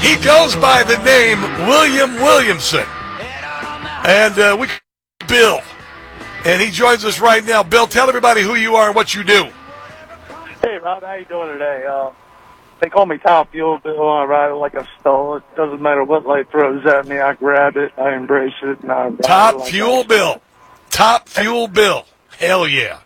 He goes by the name William Williamson. And Bill. And he joins us right now. Bill, tell everybody who you are and what you do. Hey, Rob, how you doing today? They call me Top Fuel Bill. I ride it like a stall. It doesn't matter what life throws at me. I grab it, I embrace it, and I ride Top it like Fuel Bill. Top Fuel Bill. Hell yeah.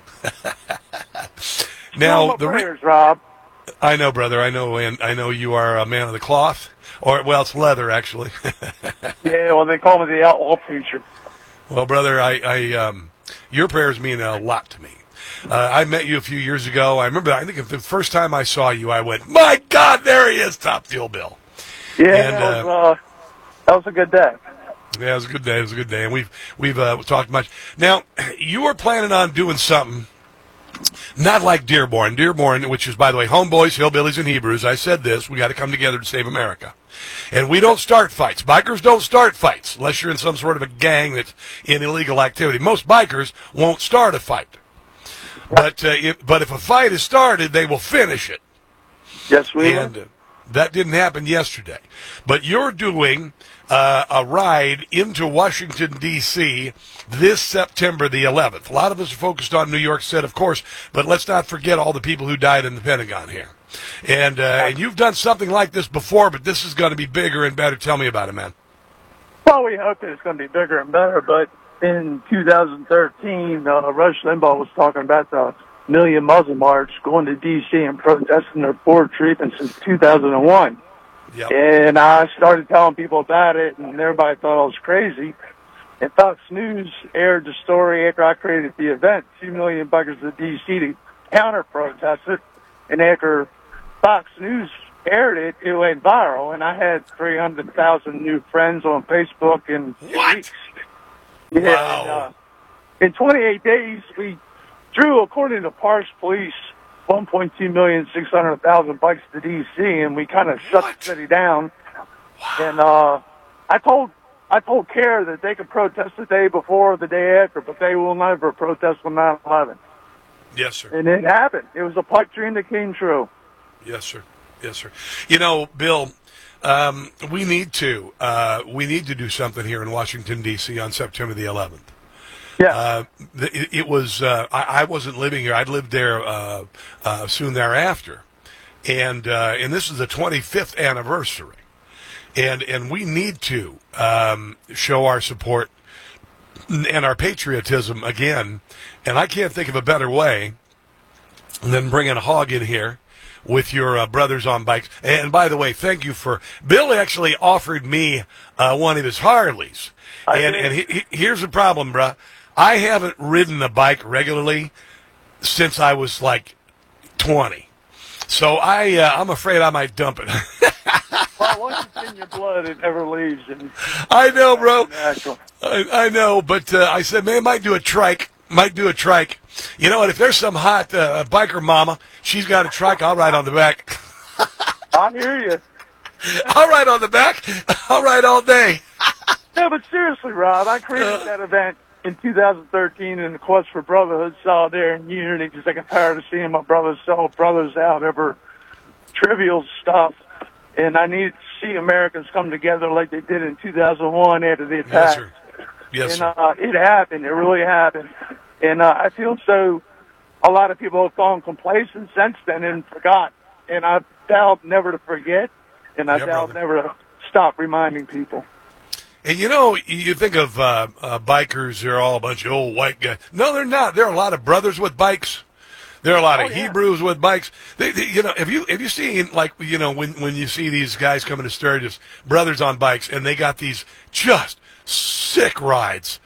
Now, prayers, Rob. I know, brother. I know, and I know you are a man of the cloth. Or, well, it's leather, actually. Yeah, well, they call me the outlaw preacher. Well, brother, your prayers mean a lot to me. I met you a few years ago. I remember, I think the first time I saw you, I went, my God, there he is, Top Fuel Bill. Yeah, and, that was a good day. Yeah, it was a good day. It was a good day, and we've talked much. Now, you were planning on doing something not like Dearborn. Dearborn, which is, by the way, homeboys, hillbillies, and Hebrews. I said this: we got to come together to save America. And we don't start fights. Bikers don't start fights unless you're in some sort of a gang that's in illegal activity. Most bikers won't start a fight. But if a fight is started, they will finish it. Yes, we will. And that didn't happen yesterday. But you're doing a ride into Washington, D.C. this September the 11th. A lot of us are focused on New York City, of course, but let's not forget all the people who died in the Pentagon here. And you've done something like this before, but this is going to be bigger and better. Tell me about it, man. Well, we hope that it's going to be bigger and better, but in 2013, Rush Limbaugh was talking about the Million Muzzle March going to D.C. and protesting their poor treatment since 2001. Yep. And I started telling people about it, and everybody thought I was crazy. And Fox News aired the story after I created the event, 2 million bikers to D.C. to counter-protest it. And after Fox News aired it, it went viral, and I had 300,000 new friends on Facebook in 2 weeks. Yeah, Wow. And, in 28 days, we drew, according to Parks Police, 1.2,600,000 bikes to D.C., and we kind of shut the city down. Wow. And I told CARE that they could protest the day before or the day after, but they will never protest on 9/11. Yes, sir. And it happened. It was a pipe dream that came true. Yes, sir. Yes, sir. You know, Bill, we need to do something here in Washington, D.C. on September the 11th. Yeah. It was, I wasn't living here. I'd lived there soon thereafter. And this is the 25th anniversary. And we need to show our support and our patriotism again. And I can't think of a better way than bringing a hog in here with your brothers on bikes. And by the way, thank you Bill actually offered me one of his Harleys. And here's the problem, bruh. I haven't ridden a bike regularly since I was like 20. So I'm afraid I might dump it. Well, once it's in your blood, it never leaves. And I know, bro. Natural. I know, but I said, man, might do a trike. You know what? If there's some hot biker mama, she's got a trike, I'll ride on the back. I hear you. I'll ride on the back. I'll ride all day. No, but seriously, Rob, I created that event in 2013 in the quest for brotherhood, solidarity, and unity, because I got tired of seeing my brothers sell brothers out over trivial stuff. And I needed to see Americans come together like they did in 2001 after the attack. Yes, sir. Yes, and sir. It happened. It really happened. And I feel a lot of people have gone complacent since then and forgot. And I vowed never to forget, and I vowed never to stop reminding people. And you know, you think of bikers, they're all a bunch of old white guys. No, they're not. There are a lot of brothers with bikes. There are a lot of Hebrews with bikes. You know, have you seen, like, you know, when you see these guys coming to Sturgis, brothers on bikes, and they got these just sick rides.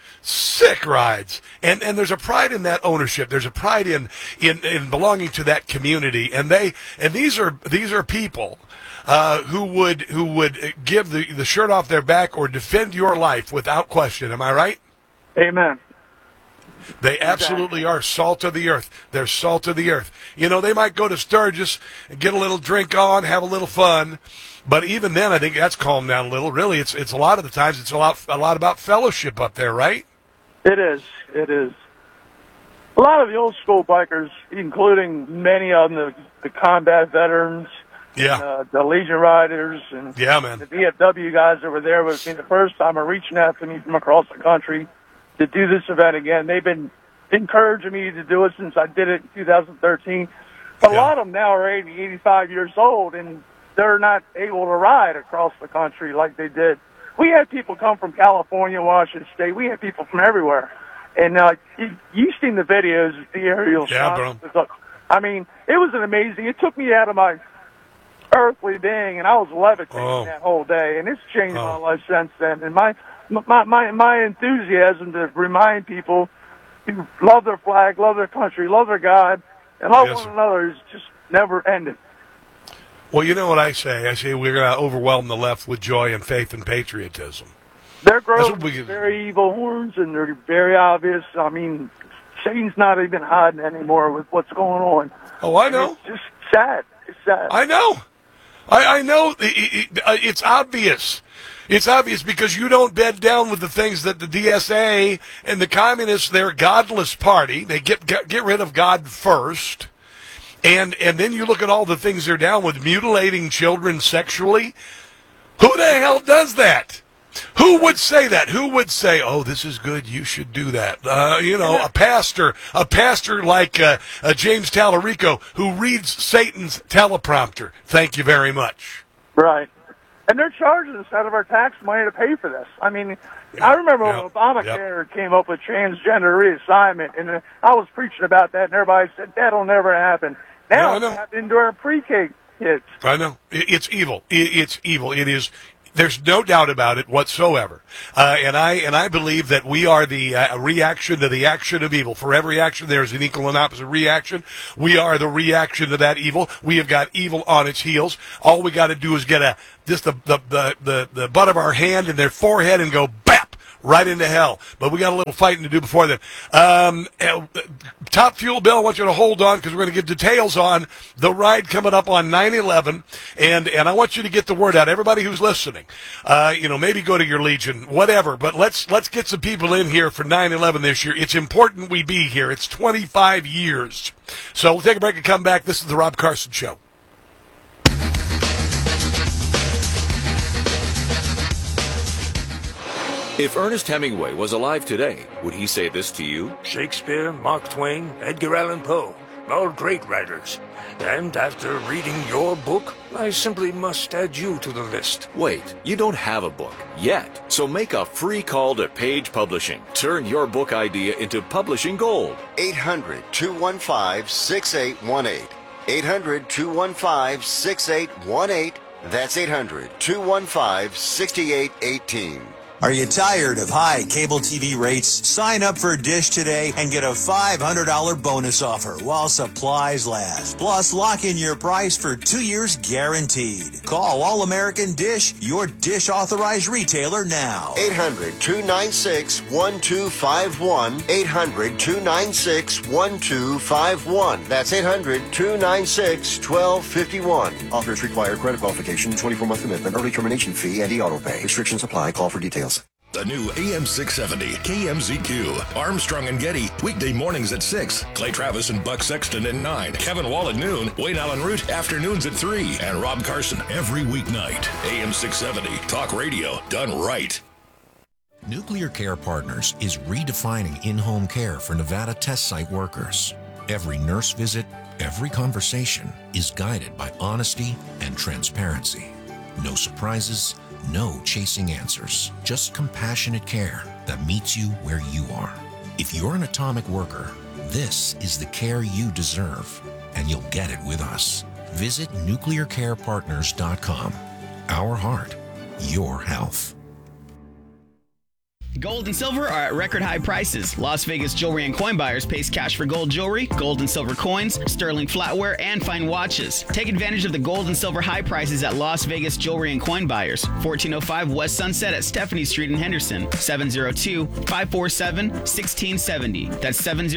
And there's a pride in that ownership. There's a pride in belonging to that community. And these are people who would give the shirt off their back or defend your life without question. Am I right? Amen. They absolutely are salt of the earth. They're salt of the earth. You know, they might go to Sturgis and get a little drink on, have a little fun, but even then, I think that's calmed down a little. Really, it's a lot of the times it's a lot about fellowship up there, right? It is. It is. A lot of the old school bikers, including many of them, the combat veterans, Yeah. The Legion Riders and Yeah, man. the VFW guys that were there with me the first time are reaching out to me from across the country to do this event again. They've been encouraging me to do it since I did it in 2013. But a lot of them now are 80, 85 years old, and they're not able to ride across the country like they did. We had people come from California, Washington State. We had people from everywhere. And you've seen the videos, the aerial shots. Bro. I mean, it was an amazing. It took me out of my earthly being, and I was levitating that whole day. And it's changed my life since then. And my enthusiasm to remind people to love their flag, love their country, love their God, and love one another is just never ending. Well, you know what I say? I say we're going to overwhelm the left with joy and faith and patriotism. They're growing very evil horns, and they're very obvious. I mean, Satan's not even hiding anymore with what's going on. Oh, I know. It's just sad. It's sad. I know. I know. It's obvious. It's obvious because you don't bed down with the things that the DSA and the communists, they're a godless party. They get rid of God first. And then you look at all the things they're down with, mutilating children sexually. Who the hell does that? Who would say that? Who would say, oh, this is good, you should do that? A pastor like James Tallarico who reads Satan's teleprompter. Thank you very much. Right. And they're charging us out of our tax money to pay for this. I mean, I remember when Obamacare came up with transgender reassignment, and I was preaching about that, and everybody said, that'll never happen. Now it's happening to our pre-K kids. I know. It's evil. It's evil. It is. There's no doubt about it whatsoever. And I believe that we are the reaction to the action of evil. For every action, there's an equal and opposite reaction. We are the reaction to that evil. We have got evil on its heels. All we got to do is get the butt of our hand in their forehead and go bap right into hell. But we got a little fighting to do before then. Top Fuel Bill, I want you to hold on because we're going to get details on the ride coming up on 9/11, and I want you to get the word out. Everybody who's listening, maybe go to your Legion, whatever. But let's get some people in here for 9/11 this year. It's important we be here. It's 25 years. So we'll take a break and come back. This is the Rob Carson Show. If Ernest Hemingway was alive today, would he say this to you? Shakespeare, Mark Twain, Edgar Allan Poe, all great writers. And after reading your book, I simply must add you to the list. Wait, you don't have a book yet. So make a free call to Page Publishing. Turn your book idea into publishing gold. 800-215-6818. 800-215-6818. That's 800-215-6818. Are you tired of high cable TV rates? Sign up for Dish today and get a $500 bonus offer while supplies last. Plus, lock in your price for 2 years guaranteed. Call All-American Dish, your Dish authorized retailer now. 800-296-1251. 800-296-1251. That's 800-296-1251. Offers require credit qualification, 24-month commitment, early termination fee, and auto pay. Restrictions apply. Call for details. The new AM 670 KMZQ. Armstrong and Getty, weekday mornings at 6. Clay Travis and Buck Sexton at 9. Kevin Wall at noon. Wayne Allen Root, afternoons at 3. And Rob Carson every weeknight. AM 670. Talk radio done right. Nuclear Care Partners is redefining in-home care for Nevada test site workers. Every nurse visit, every conversation is guided by honesty and transparency. No surprises, no chasing answers, just compassionate care that meets you where you are. If you're an atomic worker, this is the care you deserve, and you'll get it with us. Visit nuclearcarepartners.com. Our heart, your health. Gold and silver are at record high prices. Las Vegas Jewelry and Coin Buyers pays cash for gold jewelry, gold and silver coins, sterling flatware, and fine watches. Take advantage of the gold and silver high prices at Las Vegas Jewelry and Coin Buyers, 1405 West Sunset at Stephanie Street in Henderson, 702-547-1670. That's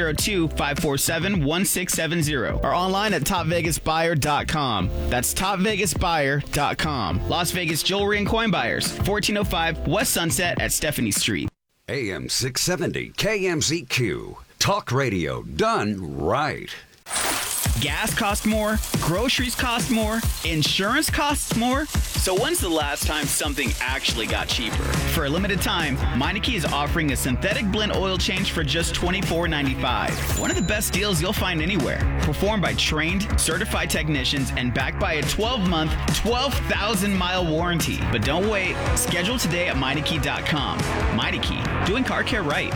702-547-1670. Or online at topvegasbuyer.com. That's topvegasbuyer.com. Las Vegas Jewelry and Coin Buyers, 1405 West Sunset at Stephanie Street. AM 670 KMZQ. Talk radio done right. Gas costs more, groceries cost more, insurance costs more. So when's the last time something actually got cheaper? For a limited time, Meineke is offering a synthetic blend oil change for just $24.95. One of the best deals you'll find anywhere. Performed by trained, certified technicians and backed by a 12-month, 12,000-mile warranty. But don't wait. Schedule today at Meineke.com. Meineke, doing car care right.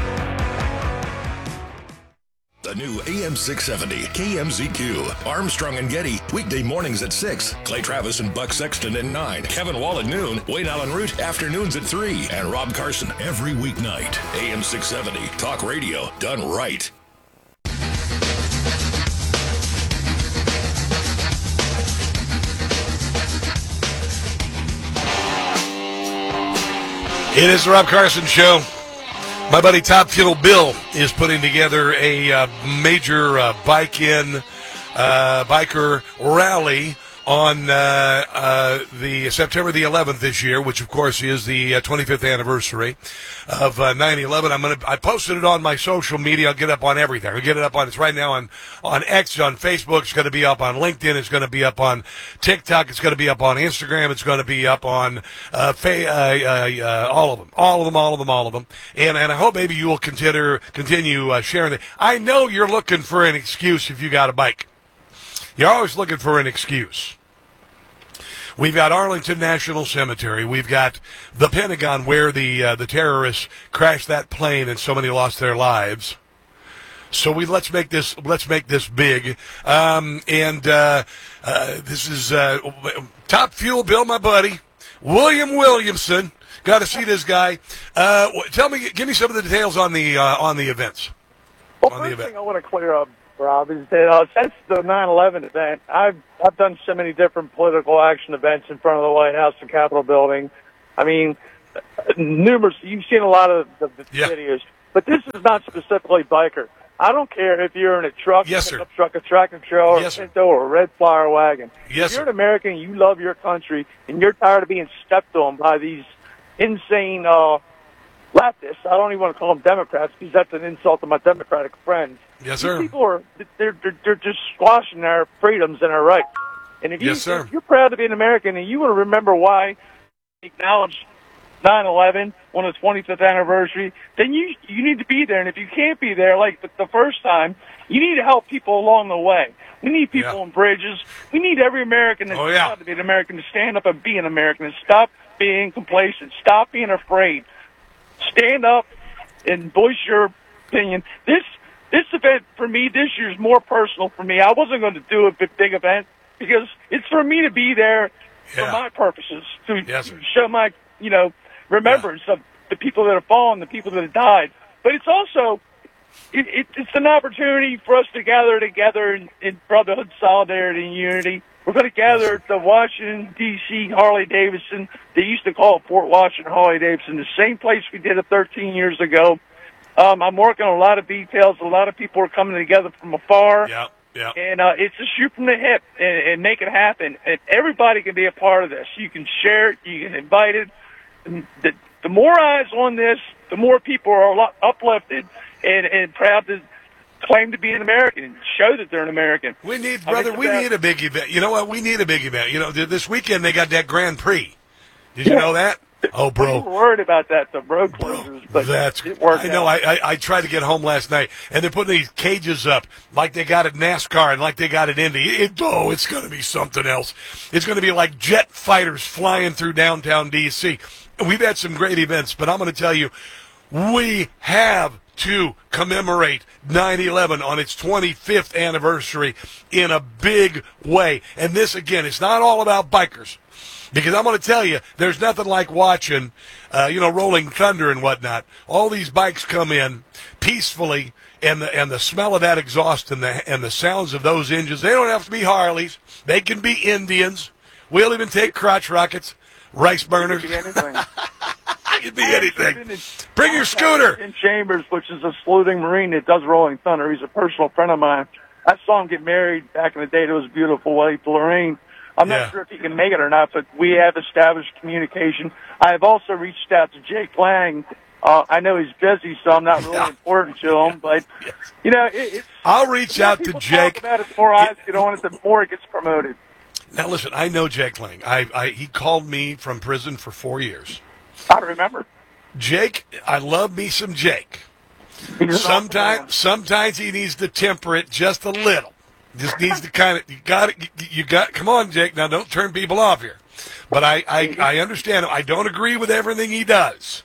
The new AM 670 KMZQ. Armstrong and Getty, weekday mornings at 6. Clay Travis and Buck Sexton at 9. Kevin Wall at noon. Wayne Allen Root, afternoons at 3. And Rob Carson every weeknight. AM 670, talk radio done right. It is the Rob Carson Show. My buddy Top Fuel Bill is putting together a major biker rally on the September the 11th this year, which of course is the 25th anniversary of 9/11. I posted it on my social media. I'll get up on everything. I'll get it up on. It's right now on X, on Facebook. It's going to be up on LinkedIn. It's going to be up on TikTok. It's going to be up on Instagram. It's going to be up on all of them. And I hope maybe you will continue sharing it. I know you're looking for an excuse if you got a bike. You're always looking for an excuse. We've got Arlington National Cemetery. We've got the Pentagon, where the terrorists crashed that plane and so many lost their lives. So let's make this big. This is Top Fuel Bill, my buddy, William Williamson. Got to see this guy. Give me some of the details on the events. Well, first thing I want to clear up, Rob, is that since the 9/11 event, I've done so many different political action events in front of the White House and Capitol building. I mean, numerous. You've seen a lot of the videos, but this is not specifically biker. I don't care if you're in a truck, yes, a pickup truck, a tractor trailer, yes, a Pinto, or a red flower wagon. Yes, if you're an American, you love your country, and you're tired of being stepped on by these insane leftists. I don't even want to call them Democrats because that's an insult to my Democratic friends. Yes, sir. These people are they're just squashing our freedoms and our rights. And if if you're proud to be an American and you want to remember why we acknowledge 9/11 on the 25th anniversary, then you need to be there. And if you can't be there, like the first time, you need to help people along the way. We need people on bridges. We need every American that's proud to be an American to stand up and be an American and stop being complacent. Stop being afraid. Stand up and voice your opinion. This event for me this year is more personal for me. I wasn't going to do a big event because it's for me to be there for my purposes to show my remembrance of the people that have fallen, the people that have died. But it's also it's an opportunity for us to gather together in brotherhood, solidarity, and unity. We're going to gather at the Washington, D.C. Harley-Davidson. They used to call it Fort Washington Harley-Davidson, the same place we did it 13 years ago. I'm working on a lot of details. A lot of people are coming together from afar. And it's a shoot from the hip and make it happen. And everybody can be a part of this. You can share it. You can invite it. And the more eyes on this, the more people are uplifted and proud to claim to be an American and show that they're an American. We need a big event. You know what? We need a big event. This weekend they got that Grand Prix. Did you know that? Oh, bro. We were worried about that, the road closures, but it worked out. I tried to get home last night, and they're putting these cages up like they got at NASCAR and like they got at Indy. It's going to be something else. It's going to be like jet fighters flying through downtown D.C. We've had some great events, but I'm going to tell you, we have to commemorate 9/11 on its 25th anniversary in a big way. And this, again, it's not all about bikers. Because I'm going to tell you, there's nothing like watching, Rolling Thunder and whatnot. All these bikes come in peacefully, and the smell of that exhaust and the sounds of those engines. They don't have to be Harleys. They can be Indians. We'll even take crotch rockets, rice burners. It could be anything. Bring your scooter. In Chambers, which is a saluting Marine that does Rolling Thunder. He's a personal friend of mine. I saw him get married back in the day. It was beautiful. Wedding to Lorraine. I'm not sure if he can make it or not, but we have established communication. I have also reached out to Jake Lang I know he's busy, so I'm not really important to him. But, you know, it's... I'll reach out to Jake. Talk about it, the more eyes get on it, the more it gets promoted. Now, listen, I know Jake Lang. He called me from prison for 4 years. I remember. Jake, I love me some Jake. Sometimes he needs to temper it just a little. Just needs to kind of, you got, come on, Jake. Now, don't turn people off here. But I understand him. I don't agree with everything he does.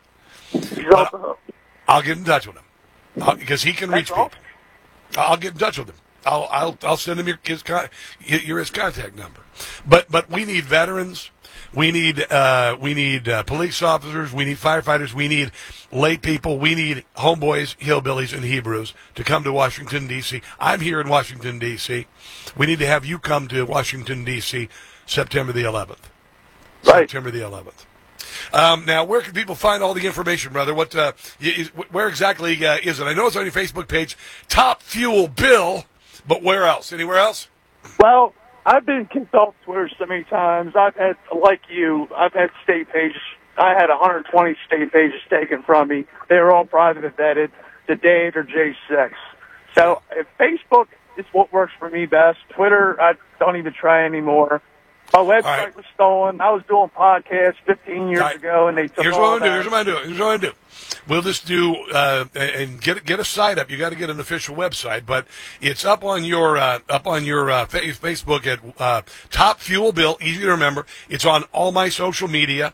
I'll get in touch with him because he can reach people. I'll get in touch with him. I'll send him his contact number. But we need veterans. We need police officers. We need firefighters. We need lay people. We need homeboys, hillbillies, and Hebrews to come to Washington, D.C. I'm here in Washington, D.C. We need to have you come to Washington, D.C. September the 11th. Right. September the 11th. Now, where can people find all the information, brother? Where exactly is it? I know it's on your Facebook page, Top Fuel Bill, but where else? Anywhere else? Well, I've been kicked off Twitter so many times. I've had, like you, I've had state pages. I had 120 state pages taken from me. They were all private and vetted to Dave or J6. So if Facebook is what works for me best. Twitter, I don't even try anymore. My website was stolen. I was doing podcasts 15 years ago, and they took all that. Here's what I do. We'll just do and get a site up. You got to get an official website, but it's up on your Facebook at Top Fuel Bill. Easy to remember. It's on all my social media.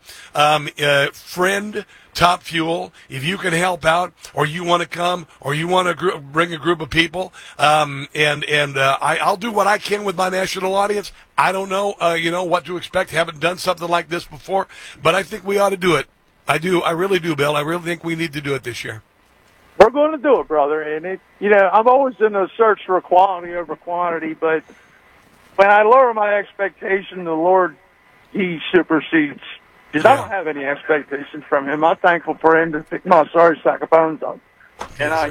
Friend Top Fuel. If you can help out, or you want to come, or you want to bring a group of people, I'll do what I can with my national audience. I don't know, what to expect. Haven't done something like this before, but I think we ought to do it. I do. I really do, Bill. I really think we need to do it this year. We're going to do it, brother. And I'm always in the search for quality over quantity, but when I lower my expectation, the Lord, He supersedes. Because I don't have any expectations from Him. I'm thankful for Him to pick my sorry sack of bones up. And